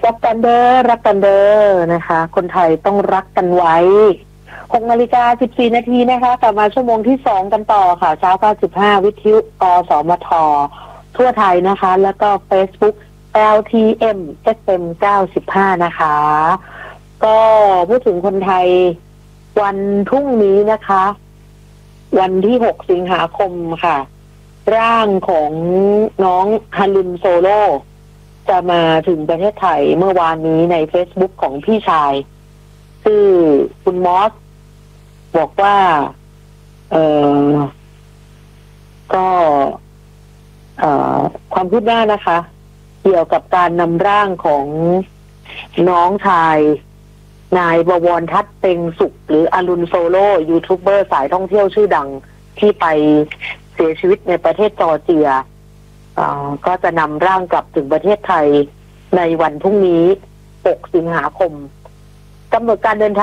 รักกันเด้อรักกันเด้อนะคะ คนไทยต้องรักกันไว้6:14 นาทีนะคะกลับมาชั่วโมงที่2กันต่อค่ะเช้า95วิทยุกสมททั่วไทยนะคะ แล้วก็ Facebook LTM FM 95นะคะ ก็พูดถึงคนไทยวันพรุ่งนี้นะคะ วันที่6สิงหาคมค่ะร่างของน้องฮารุนโซโลจะมาถึงประเทศไทยเมื่อวานนี้ใน Facebook ของพี่ชายคือคุณมอสบอกว่าก็ความคืบหน้านะคะเกี่ยวกับการนำร่างของน้องชายนายบวรทัศน์เต็งสุขหรืออรุณโซโลยูทูบเบอร์สายท่องเที่ยวชื่อดังที่ไปเสียชีวิตในประเทศจอร์เจียก็จะนำร่างกลับถึงประเทศไทยในวันพรุ่งนี้6สิงหาคมกำหนดการเดินทาง